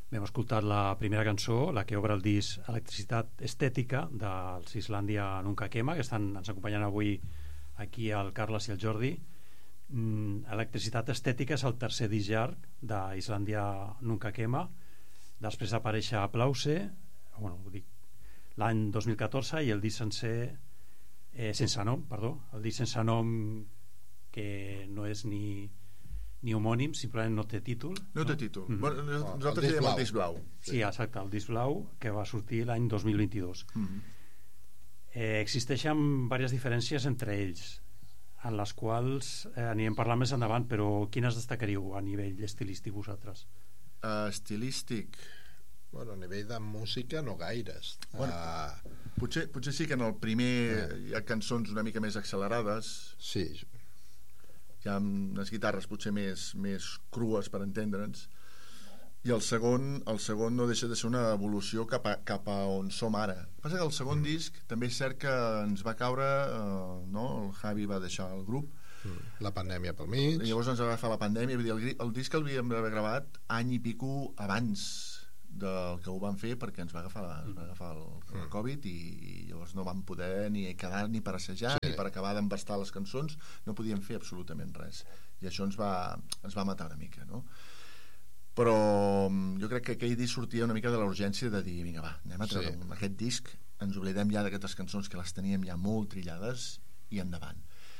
Hem escoltat la primera cançó, la que obre el disc Electricitat Estètica dels Islàndia Nunca Quema, que ens acompanyen avui aquí el Carles i el Jordi. Electricitat Estètica és el tercer disc llarg d'Islàndia Nunca Quema. Després apareix Aplause, l'any 2014, i el disc sencer sense nom, el disc sense nom, que no és ni homònim, simplement no té títol. No té títol. Nosaltres diem el disc blau. Sí, exacte, el disc blau, que va sortir l'any 2022. Existeixen diverses diferències entre ells, en les quals anirem parlant més endavant, però quines destacaríeu a nivell estilístic vosaltres? Estilístic... Bueno, a nivell de música no gaires. Potser sí que en el primer hi ha cançons una mica més accelerades. Sí. Hi ha unes guitarres potser més crues, per entendre'ns, i el segon no deixa de ser una evolució cap a on som ara. El que passa que el segon disc també és cert que ens va caure, el Javi va deixar el grup, la pandèmia pel mig, i llavors ens va agafar la pandèmia. Vull dir, el disc el havíem d'haver gravat any i pico abans del que ho van fer, perquè ens va agafar el Covid, i llavors no vam poder ni quedar ni per assajar, ni per acabar d'embastar les cançons, no podíem fer absolutament res, i això ens va matar una mica, no? Però jo crec que aquell disc sortia una mica de la urgència de dir, vinga, va, anem a treure aquest disc, ens oblidem ja d'aquestes cançons que les teníem ja molt trillades, i endavant.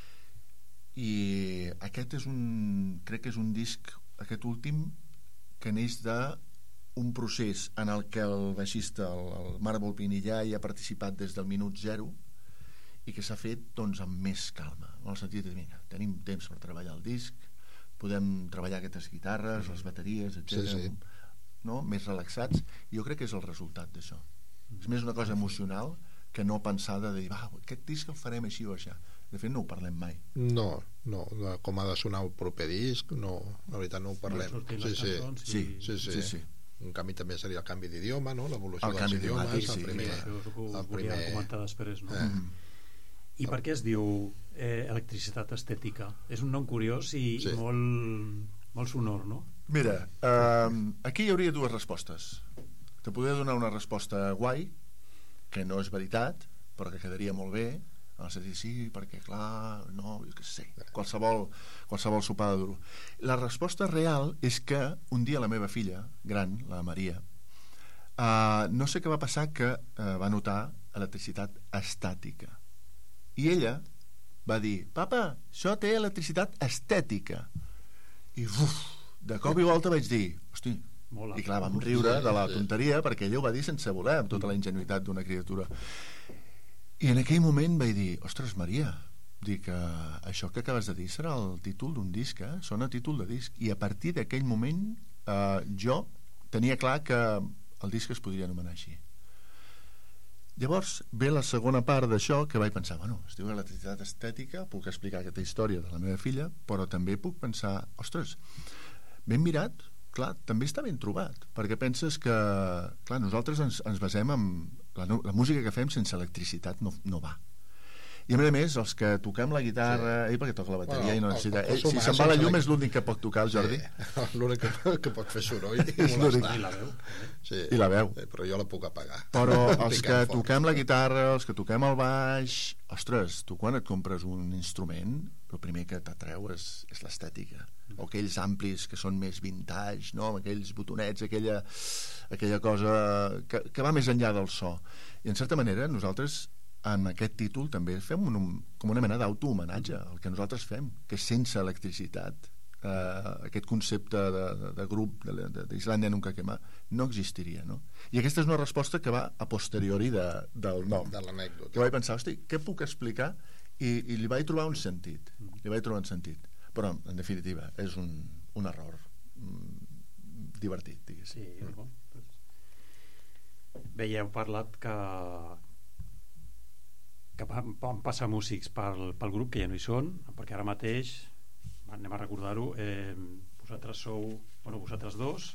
I aquest crec que és un disc, aquest últim, que neix d'un procés en el que el baixista, el Marc Volpini, ja hi ha participat des del minut zero, i que s'ha fet doncs amb més calma, en el sentit de, vinga, tenim temps per treballar el disc, podem treballar aquestes guitarres, les bateries, etc. No? Més relaxats, i jo crec que és el resultat d'això. És més una cosa emocional que no pensada de dir, aquest disc el farem així o així. De fet no ho parlem mai. No, com ha de sonar el proper disc, no, la veritat no ho parlem. Sí. Un canvi també seria el canvi d'idioma, no? L'evolució dels idiomes, el primer comentar després, no? I per què es diu electricitat estètica? És un nom curiós i molt sonor, no? Mira, aquí hi hauria dues respostes. Te podria donar una resposta guai, que no és veritat, però que quedaria molt bé, en el sentit, sí, perquè clar, no, jo què sé, qualsevol sopada de duro. La resposta real és que un dia la meva filla gran, la Maria, no sé què va passar, que va notar electricitat estàtica, i ella va dir, papa, això té electricitat estètica, i de cop i volta vaig dir, hosti, i clar, vam riure de la tonteria, perquè ella ho va dir sense voler, amb tota la ingenuïtat d'una criatura. I en aquell moment vaig dir, ostres, Maria, dic, això que acabes de dir serà el títol d'un disc, sona títol de disc. I a partir d'aquell moment jo tenia clar que el disc es podria anomenar així. Llavors ve la segona part d'això, que vaig pensar, es diu electricitat estètica, puc explicar aquesta història de la meva filla, però també puc pensar, ostres, ben mirat, clar, també està ben trobat, perquè penses que, clar, nosaltres ens basem en la música que fem sense electricitat no va. I a més, els que toquem la guitarra, ell perquè toca la bateria i no necessita, si se'n va la llum és l'únic que pot tocar, el Jordi. L'únic que pot fer soroll i molestar. I la veu. Però jo la puc apagar. Però els que toquem la guitarra, els que toquem el baix, ostres, tu quan et compres un instrument, el primer que t'atreu és l'estètica, o aquells amplis que són més vintage, no? Amb aquells botonets, aquella cosa que va més enllà del so. I en certa manera nosaltres en aquest títol també fem com una mena d'autohomenatge al que nosaltres fem, que sense electricitat aquest concepte de grup d'Islàndia Nunca Quema no existiria, no? I aquesta és una resposta que va a posteriori del nom, de l'anècdota, que vaig pensar, hosti, què puc explicar? I li vaig trobar un sentit, però en definitiva és un error divertit, diguéssim. Bé, ja heu parlat que van passar músics pel grup que ja no hi són, perquè ara mateix, anem a recordar-ho, vosaltres dos,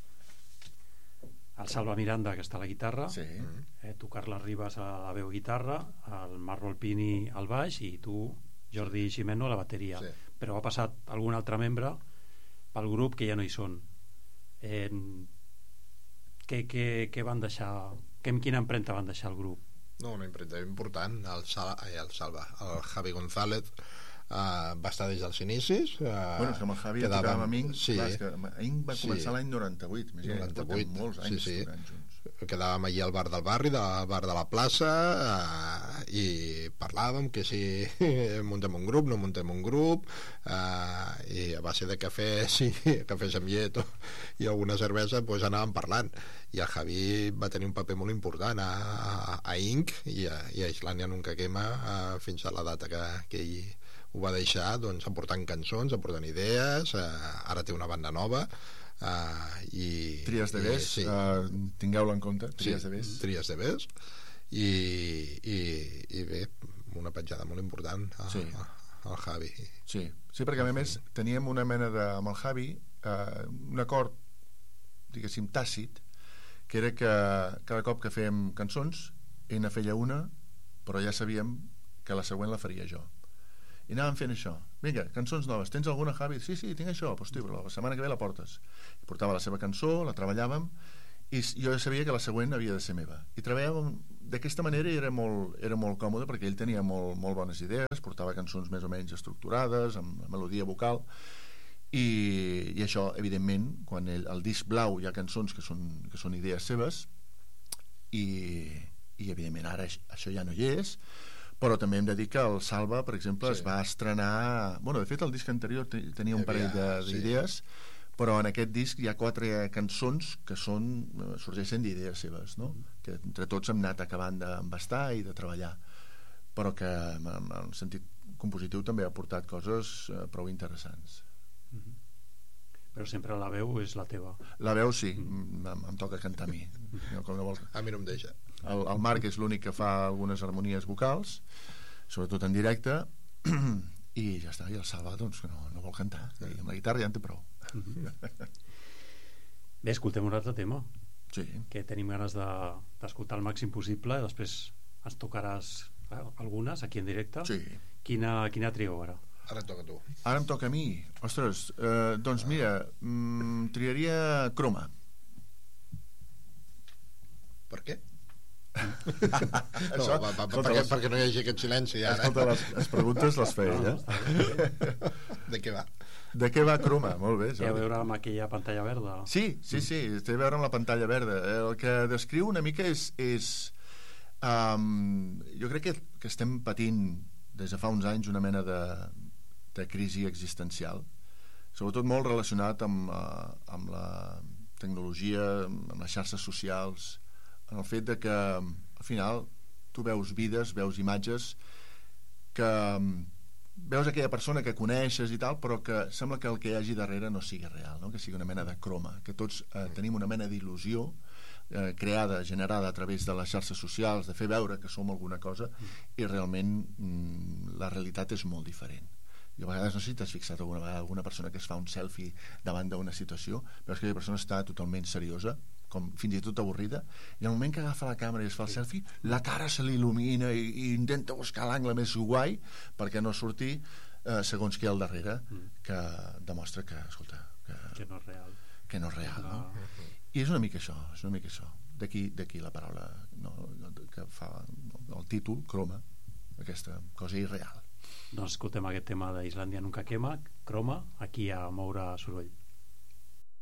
el Salva Miranda, que està a la guitarra, tu, Carles Ribas, a la veu guitarra, el Marc Volpini al baix, i tu, Jordi Gimeno, a la bateria. Però ha passat algun altre membre pel grup que ja no hi són. Què van deixar? Quina empremta van deixar el grup? No, una impremta important. El Javi González va estar des dels inicis. Bueno, és que amb el Javi tocàvem amb Inc. Clar, és que Inc va començar l'any 98. 98, molts anys tocant junts. Quedàvem allí al bar del barri, al bar de la plaça, i parlàvem que si muntem un grup, no muntem un grup, i a base de cafès amb llet i alguna cervesa pues anàvem parlant, i el Javi va tenir un paper molt important a Inc. i a Islàndia Nunca Quema fins a la data que ell ho va deixar, doncs aportant cançons, aportant idees, ara té una banda nova. Tries de Bes, sí. Tingueu-la en compte, Tries de Bes. Tries de Bes, i bé, una petjada molt important al Javi. Sí, perquè a més teníem una mena amb el Javi un acord, diguéssim, tàcit, que era que cada cop que fèiem cançons ell ne feia una, però ja sabíem que la següent la faria jo, i anàvem fent això. Vinga, cançons noves, tens alguna, Javi? Sí, tinc això, hosti, però la setmana que ve la portes. I portava la seva cançó, la treballàvem, i jo ja sabia que la següent havia de ser meva, i treballàvem d'aquesta manera, i era molt còmode perquè ell tenia molt bones idees, portava cançons més o menys estructurades, amb melodia vocal, i això, evidentment, quan el disc blau hi ha cançons que són idees seves, i evidentment ara això ja no hi és, però també hem de dir que el Salva, per exemple, es va estrenar... Bueno, de fet, el disc anterior tenia un parell d'idees, però en aquest disc hi ha 4 cançons que sorgeixen d'idees seves, no? Que entre tots hem anat acabant d'embastar i de treballar, però que en sentit compositiu també ha portat coses prou interessants. Però sempre la veu és la teva. La veu sí, em toca cantar a mi. A mi no em deixa. El Marc és l'únic que fa algunes harmonies vocals, sobretot en directe, i ja està, i el Salva doncs no vol cantar, i amb la guitarra ja en té prou. Bé, escoltem un altre tema, que tenim ganes d'escoltar el màxim possible, i després ens tocaràs algunes aquí en directe. Quina trieu ara? Ara et toca a tu. Ara em toca a mi. Ostres, doncs mira, triaria Croma. Per què? Perquè no hi hagi aquest silenci ara. Escolta, les preguntes les feia ella. De què va? De què va Croma? Molt bé. Té a veure amb aquella pantalla verda? Sí, té a veure amb la pantalla verda. El que descriu una mica és jo crec que estem patint des de fa uns anys una mena de crisi existencial, sobretot molt relacionat amb la tecnologia, amb les xarxes socials, en el fet de que al final tu veus vides, veus imatges, que veus aquella persona que coneixes i tal, però que sembla que el que hi hagi darrere no sigui real, no? Que sigui una mena de croma, que tots tenim una mena d'il·lusió creada, generada a través de les xarxes socials, de fer veure que som alguna cosa, i realment la realitat és molt diferent. I a vegades, no sé si t'has fixat alguna vegada alguna persona que es fa un selfie davant d'una situació, veus que aquella persona està totalment seriosa, com fins i tot avorrida, i en el moment que agafa la càmera i es fa el selfie, la cara se li il·lumina i intenta buscar l'angle més guai perquè no surti segons què al darrere, que demostra que, escolta, que no és real. Que no és real, no? I és una mica això. D'aquí la paraula, no, que fa el títol, Croma, aquesta cosa irreal. Doncs escoltem aquest tema d'Islàndia Nunca Quema, Croma, aquí a Moure Soroll.